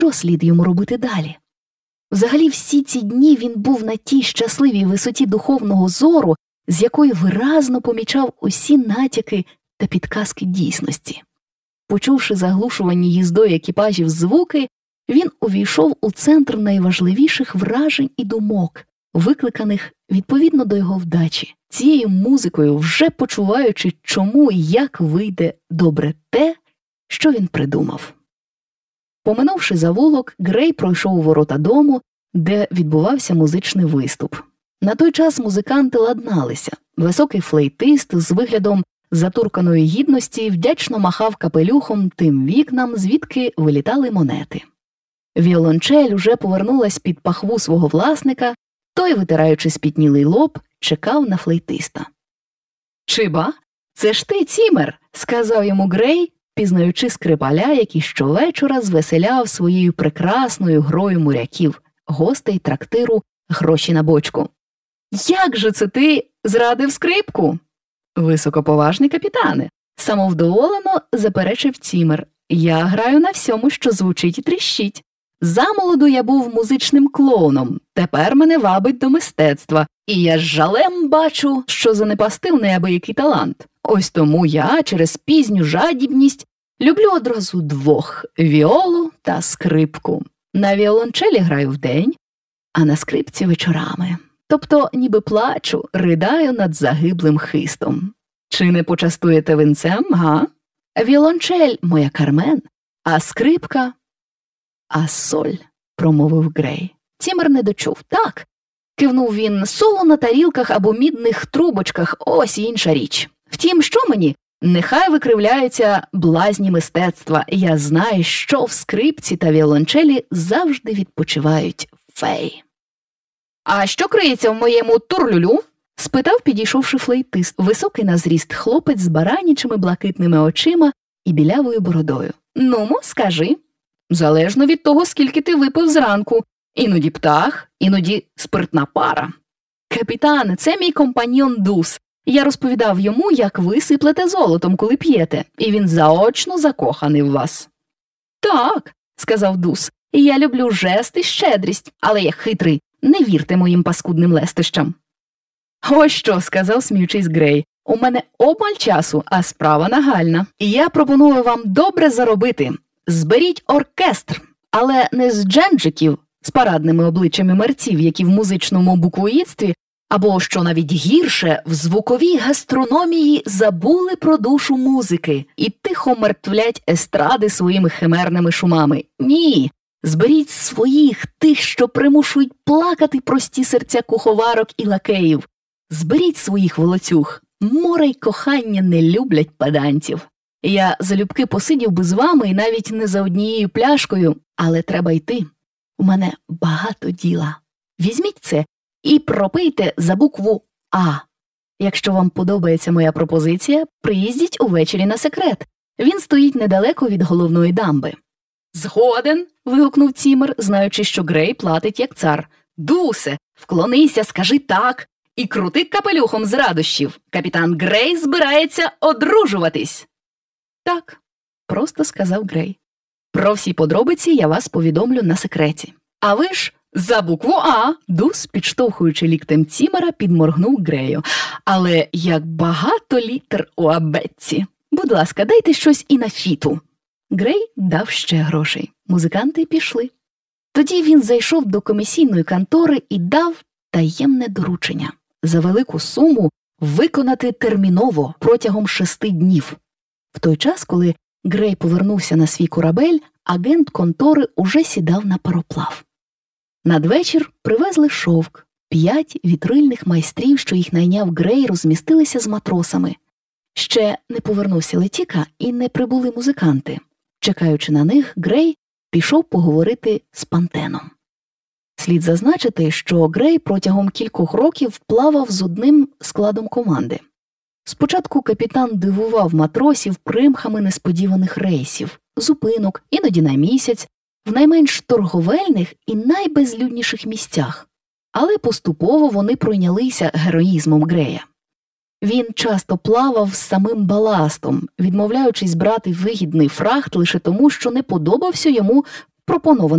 що слід йому робити далі. Взагалі всі ці дні він був на тій щасливій висоті духовного зору, з якої виразно помічав усі натяки та підказки дійсності. Почувши заглушувані їздою екіпажів звуки, він увійшов у центр найважливіших вражень і думок, викликаних відповідно до його вдачі, цією музикою вже почуваючи, чому і як вийде добре те, що він придумав. Поминувши завулок, Грей пройшов у ворота дому, де відбувався музичний виступ. На той час музиканти ладналися. Високий флейтист з виглядом затурканої гідності вдячно махав капелюхом тим вікнам, звідки вилітали монети. Віолончель уже повернулась під пахву свого власника, той, витираючи спітнілий лоб, чекав на флейтиста. «Чиба? Це ж ти, Цімер!» – сказав йому Грей, пізнаючи Скрипаля, який щовечора звеселяв своєю прекрасною грою моряків, гостей трактиру «Гроші на бочку». «Як же це ти зрадив скрипку?» «Високоповажний капітане», – самовдоволено заперечив Цімер. «Я граю на всьому, що звучить і тріщить. Замолоду я був музичним клоуном, тепер мене вабить до мистецтва, і я з жалем бачу, що занепастив неабиякий талант. Ось тому я, через пізню жадібність, люблю одразу двох – віолу та скрипку. На віолончелі граю вдень, а на скрипці вечорами. Тобто ніби плачу, ридаю над загиблим хистом. Чи не почастуєте винцем, га? Віолончель – моя Кармен, а скрипка – «А соль», – промовив Грей. Цімер не дочув. «Так», – кивнув він, – «соло на тарілках або мідних трубочках – ось інша річ. Втім, що мені? Нехай викривляються блазні мистецтва. Я знаю, що в скрипці та віолончелі завжди відпочивають феї». «А що криється в моєму турлюлю?» – спитав, підійшовши флейтист, високий на зріст хлопець з баранячими блакитними очима і білявою бородою. «Нумо, скажи». «Залежно від того, скільки ти випив зранку. Іноді птах, іноді спиртна пара». «Капітане, це мій компаньйон Дус. Я розповідав йому, як ви сиплете золотом, коли п'єте, і він заочно закоханий в вас». «Так», – сказав Дус, – «я люблю жест і щедрість, але я хитрий. Не вірте моїм паскудним лестощам». «Ось що», – сказав, сміючись Грей, – «у мене обмаль часу, а справа нагальна. І я пропоную вам добре заробити. Зберіть оркестр, але не з дженджиків, з парадними обличчями мерців, які в музичному буквоїдстві, або, що навіть гірше, в звуковій гастрономії забули про душу музики і тихо мертвлять естради своїми химерними шумами. Ні, зберіть своїх, тих, що примушують плакати прості серця куховарок і лакеїв. Зберіть своїх волоцюг. Море й кохання не люблять педантів. Я залюбки посидів би з вами і навіть не за однією пляшкою, але треба йти. У мене багато діла. Візьміть це і пропийте за букву «А». Якщо вам подобається моя пропозиція, приїздіть увечері на секрет. Він стоїть недалеко від головної дамби». «Згоден», – вигукнув Цімер, знаючи, що Грей платить як цар. «Дусе, вклонися, скажи так і крути капелюхом з радощів. Капітан Грей збирається одружуватись». «Так», – просто сказав Грей. «Про всі подробиці я вас повідомлю на секреті. А ви ж за букву «А». Дус, підштовхуючи ліктем Цімера, підморгнув Грею. «Але як багато літер у абетці. Будь ласка, дайте щось і на фіту». Грей дав ще грошей. Музиканти пішли. Тоді він зайшов до комісійної контори і дав таємне доручення – за велику суму виконати терміново протягом 6 днів. В той час, коли Грей повернувся на свій корабель, агент контори уже сідав на пароплав. Надвечір привезли шовк. 5 вітрильних майстрів, що їх найняв Грей, розмістилися з матросами. Ще не повернувся Летіка і не прибули музиканти. Чекаючи на них, Грей пішов поговорити з Пантеном. Слід зазначити, що Грей протягом кількох років плавав з одним складом команди. Спочатку капітан дивував матросів примхами несподіваних рейсів, зупинок, іноді на місяць, в найменш торговельних і найбезлюдніших місцях. Але поступово вони пройнялися героїзмом Грея. Він часто плавав з самим баластом, відмовляючись брати вигідний фрахт лише тому, що не подобався йому пропонований